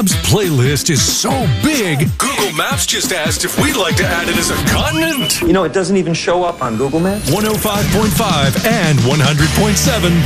Bob's playlist is so big, Google Maps just asked if we'd like to add it as a continent. You know, it doesn't even show up on Google Maps. 105.5 and 100.7